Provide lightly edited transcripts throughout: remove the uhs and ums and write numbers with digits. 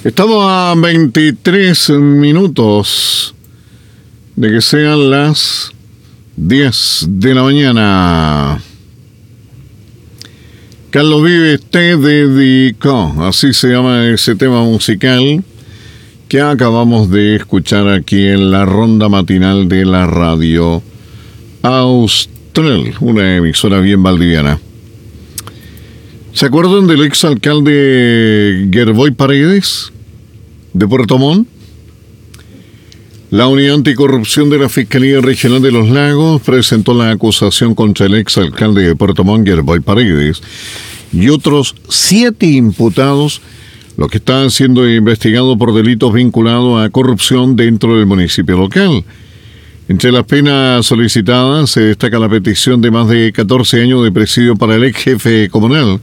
Estamos a 23 minutos de que sean las 10 de la mañana. Carlos Vives te dedicó, así se llama ese tema musical que acabamos de escuchar aquí en la ronda matinal de la radio Austral, una emisora bien valdiviana. ¿Se acuerdan del exalcalde Gerboy Paredes de Puerto Montt? La Unidad Anticorrupción de la Fiscalía Regional de los Lagos presentó la acusación contra el exalcalde de Puerto Montt, Gerboy Paredes, y otros 7 imputados, los que están siendo investigados por delitos vinculados a corrupción dentro del municipio local. Entre las penas solicitadas se destaca la petición de más de 14 años de presidio para el ex jefe comunal.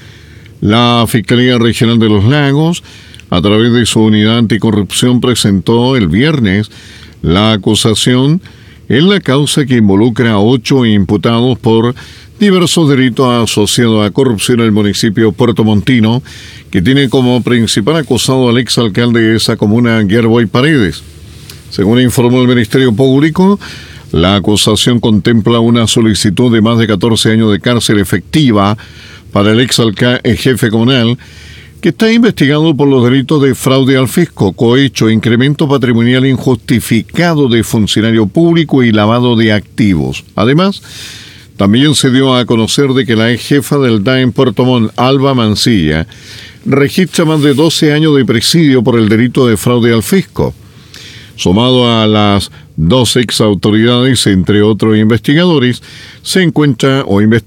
La Fiscalía Regional de los Lagos, a través de su unidad anticorrupción, presentó el viernes la acusación en la causa que involucra a 8 imputados por diversos delitos asociados a corrupción en el municipio puertomontino, que tiene como principal acusado al exalcalde de esa comuna, Gerboy Paredes. Según informó el Ministerio Público, la acusación contempla una solicitud de más de 14 años de cárcel efectiva para el jefe comunal, que está investigado por los delitos de fraude al fisco, cohecho, incremento patrimonial injustificado de funcionario público y lavado de activos. Además, también se dio a conocer de que la ex jefa del DAE en Puerto Montt, Alba Mancilla, registra más de 12 años de presidio por el delito de fraude al fisco. Sumado a las 2 ex autoridades, entre otros investigadores, se encuentra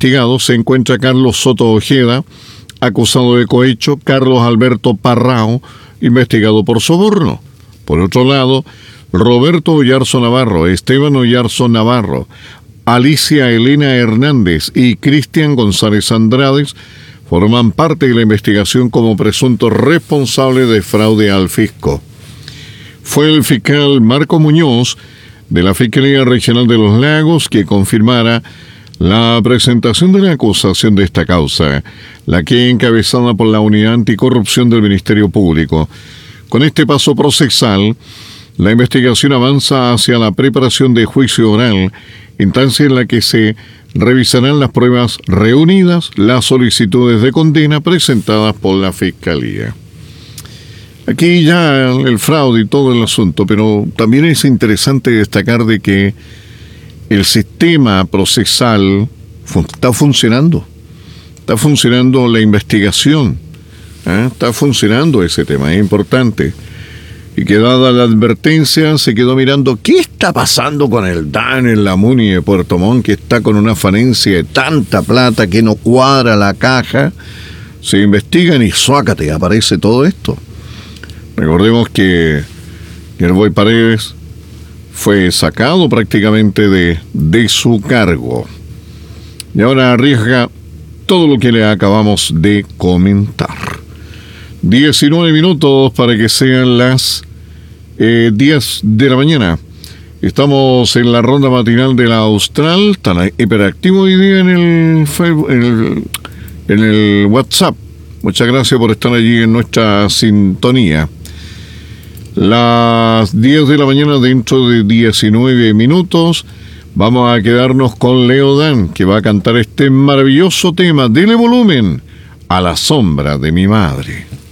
Carlos Soto Ojeda, acusado de cohecho, Carlos Alberto Parrao, investigado por soborno. Por otro lado, Roberto Oyarzo Navarro, Esteban Oyarzo Navarro, Alicia Elena Hernández y Cristian González Andrades forman parte de la investigación como presuntos responsables de fraude al fisco. Fue el fiscal Marco Muñoz, de la Fiscalía Regional de los Lagos, que confirmara la presentación de la acusación de esta causa, la que encabezada por la Unidad Anticorrupción del Ministerio Público. Con este paso procesal, la investigación avanza hacia la preparación de juicio oral, instancia en la que se revisarán las pruebas reunidas, las solicitudes de condena presentadas por la Fiscalía. Aquí ya el fraude y todo el asunto, pero también es interesante destacar de que el sistema procesal está funcionando. Está funcionando la investigación. Está funcionando ese tema, es importante. Y que dada la advertencia, se quedó mirando qué está pasando con el DAN en la MUNI de Puerto Montt, que está con una falencia de tanta plata que no cuadra la caja. Se investigan y suácate, aparece todo esto. Recordemos que Gerboy Paredes fue sacado prácticamente de su cargo. Y ahora arriesga todo lo que le acabamos de comentar. 19 minutos para que sean las 10 de la mañana. Estamos en la ronda matinal de la Austral. Tan hiperactivo hoy día en el WhatsApp. Muchas gracias por estar allí en nuestra sintonía. Las 10 de la mañana, dentro de 19 minutos, vamos a quedarnos con Leo Dan, que va a cantar este maravilloso tema. Dele volumen, A la sombra de mi madre.